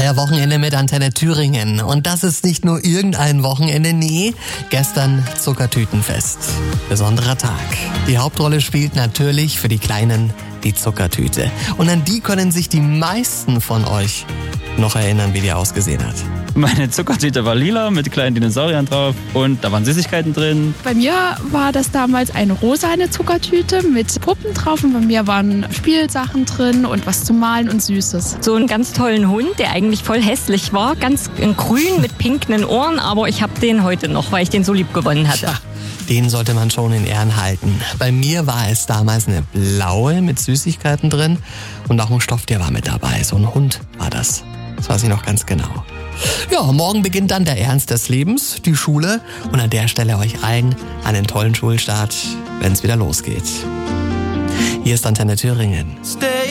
euer Wochenende mit Antenne Thüringen. Und das ist nicht nur irgendein Wochenende, nee, gestern Zuckertütenfest. Besonderer Tag. Die Hauptrolle spielt natürlich für die Kleinen die Zuckertüte. Und an die können sich die meisten von euch noch erinnern, wie die ausgesehen hat. Meine Zuckertüte war lila mit kleinen Dinosauriern drauf und da waren Süßigkeiten drin. Bei mir war das damals eine rosane Zuckertüte mit Puppen drauf und bei mir waren Spielsachen drin und was zum Malen und Süßes. So einen ganz tollen Hund, der eigentlich voll hässlich war, ganz in grün mit pinken Ohren, aber ich habe den heute noch, weil ich den so lieb gewonnen hatte. Tja, den sollte man schon in Ehren halten. Bei mir war es damals eine blaue mit Süßigkeiten drin und auch ein Stofftier war mit dabei. So ein Hund war das. Das weiß ich noch ganz genau. Ja, morgen beginnt dann der Ernst des Lebens, die Schule. Und an der Stelle euch allen einen tollen Schulstart, wenn es wieder losgeht. Hier ist Antenne Thüringen.